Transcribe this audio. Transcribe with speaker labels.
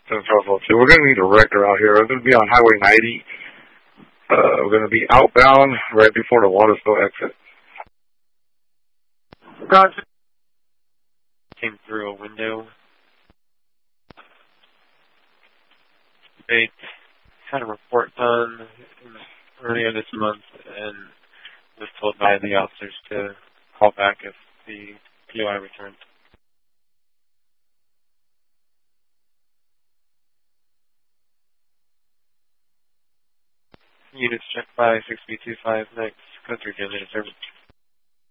Speaker 1: 10-1202. We're going to need a wrecker out here. We're going to be on Highway 90. We're going to be outbound right before the Watersville exit.
Speaker 2: Roger. Came through a window. They had a report done earlier this month and was told by the officers to call back if the POI returned. Units checked by 6B25 next. Code 3 service.